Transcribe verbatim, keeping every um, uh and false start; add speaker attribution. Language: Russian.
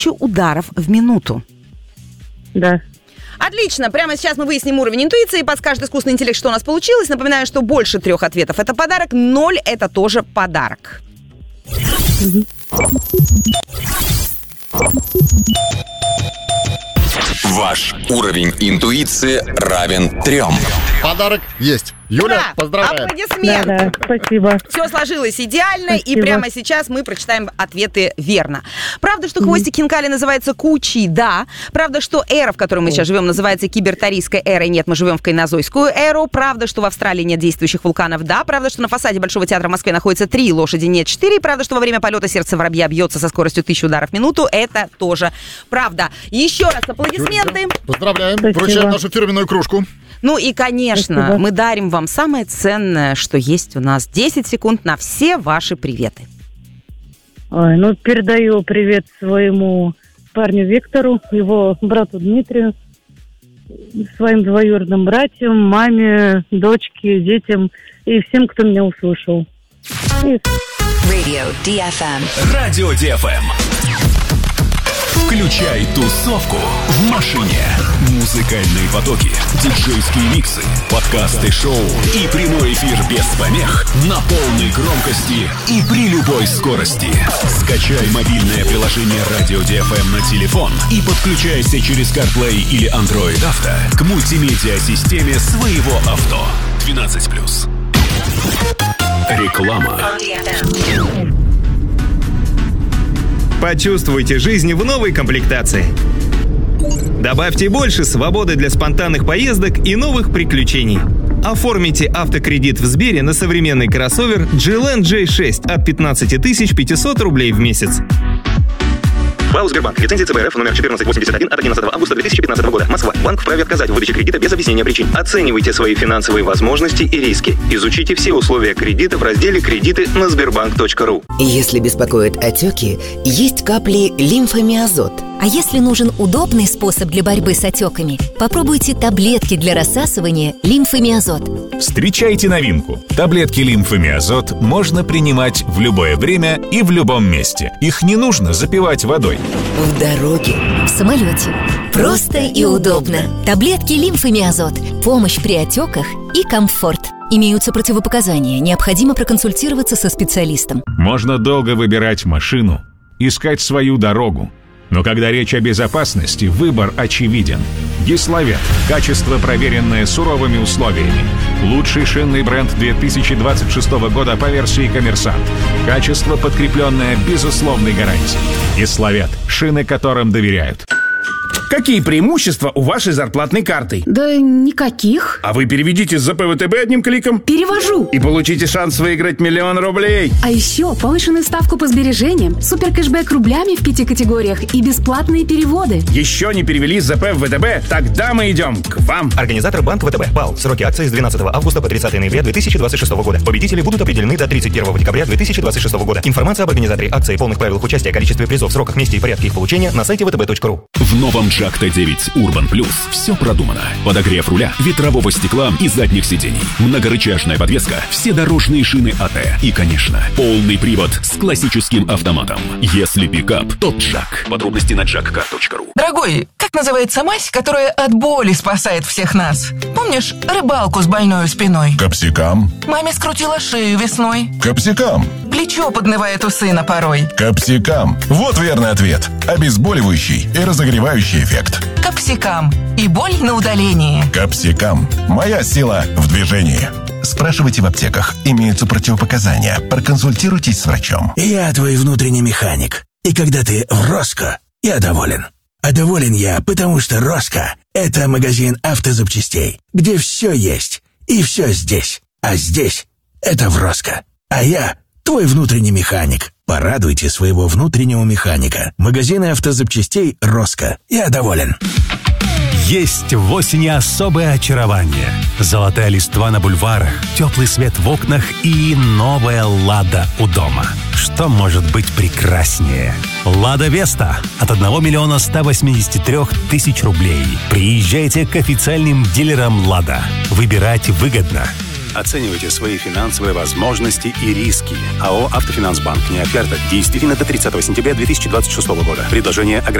Speaker 1: ударов в минуту.
Speaker 2: Да.
Speaker 1: Отлично. Прямо сейчас мы выясним уровень интуиции. Подскажет искусственный интеллект, что у нас получилось. Напоминаю, что больше трех ответов – это подарок. Ноль – это тоже подарок.
Speaker 3: Ваш уровень интуиции равен трем.
Speaker 4: Подарок есть. Юля,
Speaker 1: Ура!
Speaker 4: поздравляем.
Speaker 1: Аплодисменты.
Speaker 2: Да, да, спасибо.
Speaker 1: Все сложилось идеально,
Speaker 2: Спасибо.
Speaker 1: и прямо сейчас мы прочитаем ответы верно. Правда, что хвостик хинкали называется кучей? Да. Правда, что эра, в которой мы сейчас живем, называется кибертарийской эрой? Нет, мы живем в кайнозойскую эру. Правда, что в Австралии нет действующих вулканов? Да. Правда, что на фасаде Большого театра в Москве находится три лошади? Нет, четыре. Правда, что во время полета сердце воробья бьется со скоростью тысячи ударов в минуту? Это тоже правда. Еще раз аплодисменты.
Speaker 4: Поздравляем.
Speaker 2: Спасибо.
Speaker 4: Вручаем нашу фирменную кружку.
Speaker 1: Ну и, конечно,
Speaker 2: Спасибо.
Speaker 1: мы дарим вам самое ценное, что есть у нас. десять секунд на все ваши приветы.
Speaker 2: Ой, ну, передаю привет своему парню Виктору, его брату Дмитрию, своим двоюродным братьям, маме, дочке, детям и всем, кто меня услышал. И
Speaker 5: Radio ди эф эм.
Speaker 6: Радио ди эф эм. Включай тусовку в машине. Музыкальные потоки, диджейские миксы, подкасты шоу и прямой эфир без помех на полной громкости и при любой скорости. Скачай мобильное приложение Радио ди эф эм на телефон и подключайся через CarPlay или Android Auto к мультимедиа-системе своего авто. двенадцать плюс. Реклама.
Speaker 7: Почувствуйте жизнь в новой комплектации. Добавьте больше свободы для спонтанных поездок и новых приключений. Оформите автокредит в Сбере на современный кроссовер джи эл эн джей шесть от пятнадцать тысяч пятьсот рублей в месяц. ПАО «Сбербанк». Лицензия цэ бэ эр эф номер четырнадцать восемьдесят один от одиннадцатого августа две тысячи пятнадцатого года. Москва. Банк вправе отказать в выдаче кредита без объяснения причин. Оценивайте свои финансовые возможности и риски. Изучите все условия кредита в разделе «Кредиты» на сбербанк точка ру.
Speaker 8: Если беспокоят отеки, есть капли лимфомиазот.
Speaker 5: А если нужен удобный способ для борьбы с отеками, попробуйте таблетки для рассасывания лимфомиазот.
Speaker 6: Встречайте новинку. Таблетки лимфомиазот можно принимать в любое время и в любом месте. Их не нужно запивать водой.
Speaker 8: В дороге,
Speaker 5: В самолете. Просто и удобно. Таблетки лимфомиазот. Помощь при отеках и комфорт. Имеются противопоказания. Необходимо проконсультироваться со специалистом.
Speaker 6: Можно долго выбирать машину, искать свою дорогу. Но когда речь о безопасности, выбор очевиден. Гисловет. Качество, проверенное суровыми условиями. Лучший шинный бренд две тысячи двадцать шестого года по версии «Коммерсант». Качество, подкрепленное безусловной гарантией. Гисловет. Шины, которым доверяют.
Speaker 9: Какие преимущества у вашей зарплатной карты?
Speaker 10: Да никаких.
Speaker 9: А вы переведите с зэ пэ вэ тэ бэ одним кликом.
Speaker 10: Перевожу.
Speaker 9: И получите шанс выиграть миллион рублей.
Speaker 10: А еще повышенную ставку по сбережениям, супер кэшбэк рублями в пяти категориях и бесплатные переводы.
Speaker 9: Еще не перевели с зэ пэ в вэ тэ бэ? Тогда мы идем к вам.
Speaker 7: Организатор Банк вэ тэ бэ. ПАО. Сроки акции с двенадцатого августа по тридцатого ноября две тысячи двадцать шестого года. Победители будут определены до тридцать первого декабря две тысячи двадцать шестого года. Информация об организаторе акции, полных правилах участия, количестве призов, сроках, месте и порядке их получения на сайте вэ тэ бэ точка ру.
Speaker 6: В новом джак тэ девять Urban Plus все продумано. Подогрев руля, ветрового стекла и задних сидений. Многорычажная подвеска, все дорожные шины эй ти. И, конечно, полный привод с классическим автоматом. Если пикап, то джак. Подробности на джак кар точка ру.
Speaker 11: Дорогой, как называется мазь, которая от боли спасает всех нас? Помнишь рыбалку с больной спиной?
Speaker 12: Капсикам.
Speaker 11: Маме скрутила шею весной.
Speaker 12: Капсикам.
Speaker 11: Плечо поднывает у сына порой.
Speaker 12: Капсикам. Вот верный ответ. Обезболивающий и разогревающий эффект.
Speaker 11: Капсикам. И боль на удалении.
Speaker 12: Капсикам. Моя сила в движении. Спрашивайте в аптеках. Имеются противопоказания. Проконсультируйтесь с врачом.
Speaker 13: Я твой внутренний механик. И когда ты в Роско, я доволен. А доволен я, потому что Роско – это магазин автозапчастей, где все есть и все здесь. А здесь – это в Роско. А я – твой внутренний механик. Порадуйте своего внутреннего механика. Магазины автозапчастей «Роско». Я доволен.
Speaker 14: Есть в осени особое очарование. Золотая листва на бульварах, теплый свет в окнах и новая «Лада» у дома. Что может быть прекраснее? «Лада Веста» от одного миллиона ста восьмидесяти трёх тысяч рублей. Приезжайте к официальным дилерам «Лада». Выбирать выгодно. Оценивайте свои финансовые возможности и риски. АО «Автофинансбанк». Не оферта. Действительно до тридцатого сентября две тысячи двадцать шестого года. Предложение ограничено.